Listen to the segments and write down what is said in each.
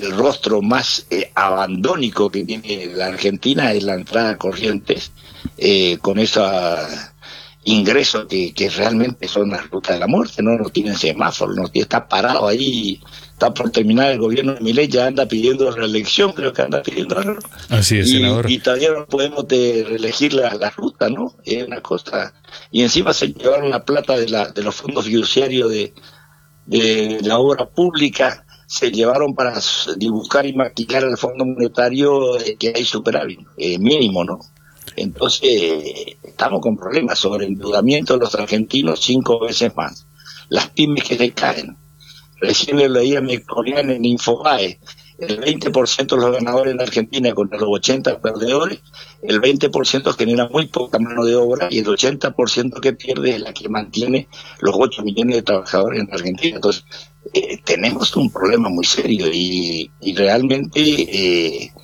el rostro más abandónico que tiene la Argentina es la entrada a Corrientes, con esos ingresos que realmente son las rutas de la muerte, no tienen semáforo, no está parado ahí, está por terminar el gobierno de Milei, ya anda pidiendo reelección, creo que anda pidiendo, ¿no? Así es, senador. Y todavía no podemos reelegir la ruta, ¿no? Es una cosa. Y encima se llevaron la plata de los fondos fiduciarios de la obra pública, se llevaron para dibujar y maquillar el Fondo Monetario, que hay superávit mínimo, ¿no? Entonces estamos con problemas sobre endeudamiento de los argentinos 5 veces más, las pymes que se caen. Recién le leí a mi coreano en Infobae, el 20% de los ganadores en Argentina contra los 80 perdedores, el 20% genera muy poca mano de obra y el 80% que pierde es la que mantiene los 8 millones de trabajadores en Argentina. Entonces tenemos un problema muy serio y realmente,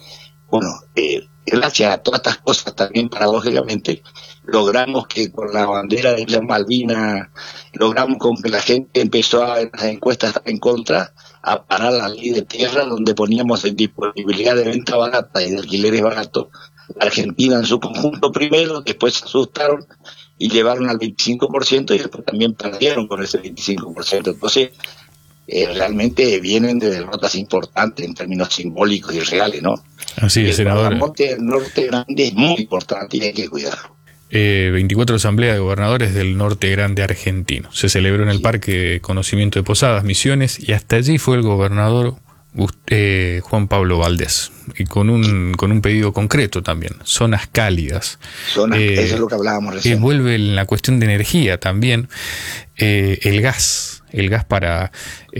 gracias a todas estas cosas también paradójicamente logramos que con la bandera de las Malvinas, logramos con que la gente empezó a en las encuestas estar en contra, a parar la ley de tierra donde poníamos en disponibilidad de venta barata y de alquileres baratos Argentina en su conjunto primero, después se asustaron y llevaron al 25% y después también perdieron con ese 25%. Entonces realmente vienen de derrotas importantes en términos simbólicos y reales, ¿no? Así es, senador. El monte del norte grande es muy importante y hay que cuidarlo. 24 Asamblea de Gobernadores del Norte Grande Argentino. Se celebró en el Parque de Conocimiento de Posadas, Misiones, y hasta allí fue el gobernador Juan Pablo Valdés, y con un pedido concreto también, zonas cálidas. Eso es lo que hablábamos recién. Vuelve en la cuestión de energía también, el gas para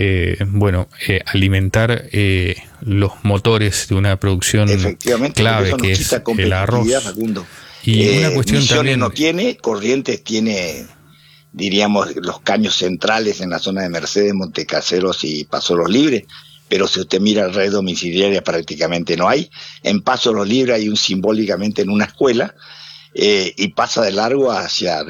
alimentar los motores de una producción clave que es el arroz. Facundo. Y una cuestión Misiones también no tiene, Corrientes tiene, diríamos, los caños centrales en la zona de Mercedes, Montecaseros y Paso Los Libres, pero si usted mira la red domiciliaria prácticamente no hay. En Paso Los Libres hay simbólicamente en una escuela, y pasa de largo hacia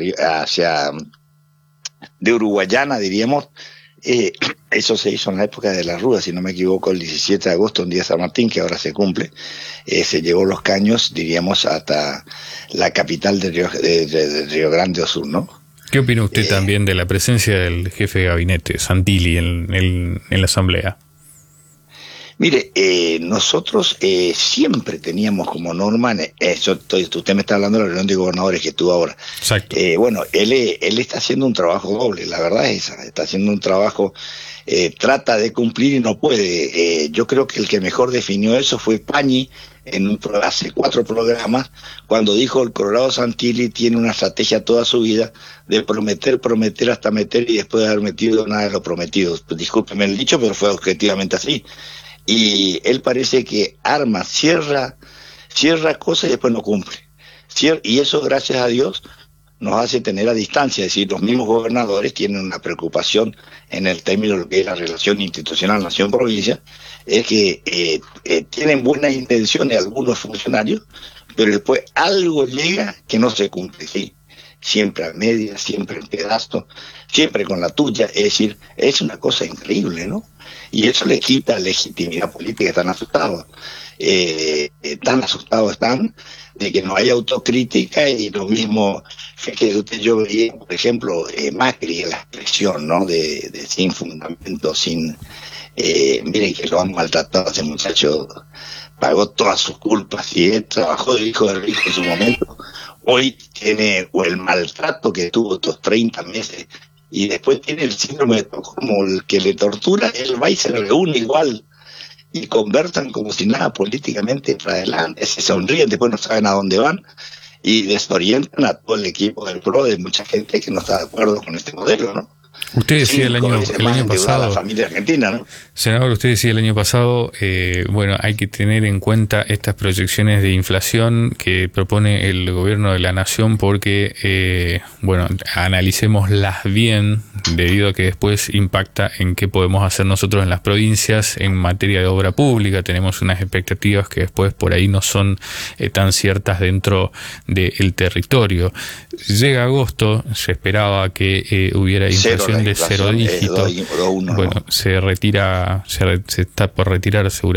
de Uruguayana, diríamos. Eso se hizo en la época de la Ruda, si no me equivoco, el 17 de agosto, un día de San Martín, que ahora se cumple. Se llevó los caños, diríamos, hasta la capital de Río Grande do Sul, ¿no? ¿Qué opina usted también de la presencia del jefe de gabinete, Santilli, en la Asamblea? Mire, nosotros siempre teníamos como norma, usted me está hablando de la reunión de gobernadores que tuvo ahora. Exacto. Él está haciendo un trabajo doble, la verdad es esa, está haciendo un trabajo, trata de cumplir y no puede. Yo creo que el que mejor definió eso fue Pañi, hace 4 programas, cuando dijo el Colorado Santilli tiene una estrategia toda su vida de prometer hasta meter y después de haber metido nada de lo prometido. Discúlpeme el dicho, pero fue objetivamente así. Y él parece que cierra cosas y después no cumple. Y eso, gracias a Dios, nos hace tener a distancia. Es decir, los mismos gobernadores tienen una preocupación en el término de lo que es la relación institucional nación-provincia, es que tienen buenas intenciones algunos funcionarios, pero después algo llega que no se cumple, ¿sí? Siempre a medias, siempre en pedazos, siempre con la tuya. Es decir, es una cosa increíble, ¿no? Y eso le quita legitimidad política. Están asustados están de que no hay autocrítica. Y lo mismo, fíjese, yo veía, por ejemplo, Macri, la expresión, ¿no? de sin fundamento, miren que lo han maltratado a ese muchacho, pagó todas sus culpas y él trabajó de hijo de rico en su momento. Hoy tiene el maltrato que tuvo estos 30 meses y después tiene el síndrome de como el que le tortura. Él va y se reúne igual y conversan como si nada políticamente para adelante, se sonríen, después no saben a dónde van y desorientan a todo el equipo del PRO, de mucha gente que no está de acuerdo con este modelo, ¿no? Usted decía el año pasado, la familia argentina, ¿no? Senador, usted decía el año pasado, hay que tener en cuenta estas proyecciones de inflación que propone el gobierno de la nación porque, analicémoslas bien, debido a que después impacta en qué podemos hacer nosotros en las provincias en materia de obra pública. Tenemos unas expectativas que después por ahí no son tan ciertas dentro del territorio. Llega agosto, se esperaba que hubiera inflación de 0 dígitos. Se está por retirar seguramente